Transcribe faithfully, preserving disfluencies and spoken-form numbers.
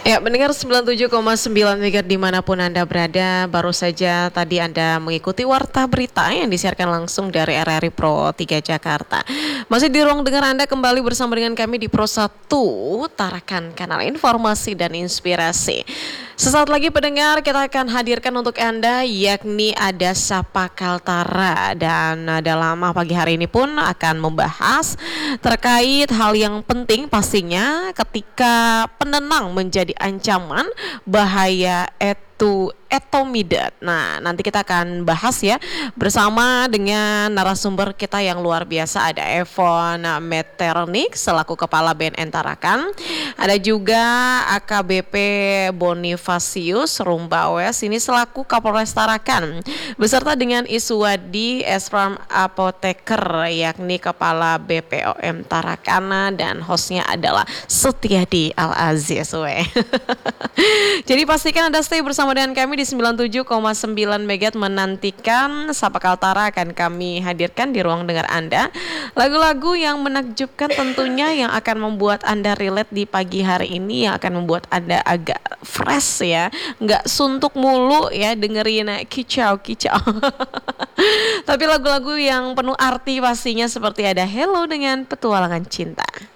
Ya, mendengar sembilan puluh tujuh koma sembilan MHz dimanapun Anda berada, baru saja tadi Anda mengikuti warta berita yang disiarkan langsung dari R R I Pro tiga Jakarta. Masih di ruang dengar Anda kembali bersama dengan kami di Pro satu, Tarakan Kanal Informasi dan Inspirasi. Sesaat lagi pendengar kita akan hadirkan untuk Anda yakni ada Sapa Kaltara, dan dalam pagi hari ini pun akan membahas terkait hal yang penting pastinya ketika penenang menjadi ancaman bahaya etu etomidat. Nah, nanti kita akan bahas ya bersama dengan narasumber kita yang luar biasa. Ada Evon Meternik selaku Kepala B N N Tarakan. Ada juga A K B P Bonifasius Rumbawes ini selaku Kapolres Tarakan. Beserta dengan Iswadi Esram Apoteker yakni Kepala B P O M Tarakan, dan hostnya adalah Setiadi Al-Aziz. Jadi pastikan Anda stay bersama dengan kami di sembilan puluh tujuh koma sembilan MHz menantikan Sapa Kaltara akan kami hadirkan di ruang dengar Anda. Lagu-lagu yang menakjubkan tentunya yang akan membuat Anda relate di pagi hari ini, yang akan membuat Anda agak fresh ya, nggak suntuk mulu ya dengerin kicau-kicau. Tapi lagu-lagu yang penuh arti pastinya, seperti ada Hello dengan Petualangan Cinta.